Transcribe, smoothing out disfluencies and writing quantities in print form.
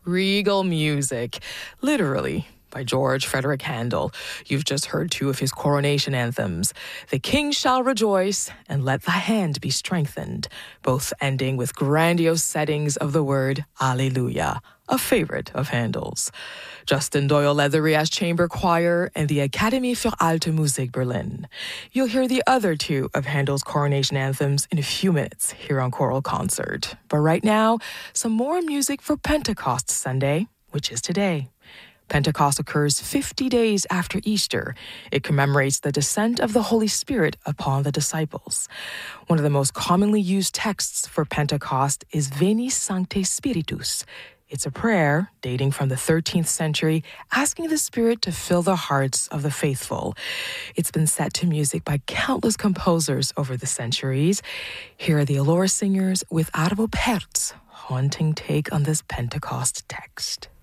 Regal Music, literally, by George Frederick Handel. You've just heard two of his coronation anthems, The King Shall Rejoice and Let Thy Hand Be Strengthened, both ending with grandiose settings of the word Alleluia, a favorite of Handel's. Justin Doyle led the Rias Chamber Choir and the Akademie für Alte Musik Berlin. You'll hear the other two of Handel's coronation anthems in a few minutes here on Choral Concert. But right now, some more music for Pentecost Sunday, which is today. Pentecost occurs 50 days after Easter. It commemorates the descent of the Holy Spirit upon the disciples. One of the most commonly used texts for Pentecost is Veni Sancte Spiritus. It's a prayer dating from the 13th century, asking the Spirit to fill the hearts of the faithful. It's been set to music by countless composers over the centuries. Here are the Alora Singers with Arvo Pärt's haunting take on this Pentecost text.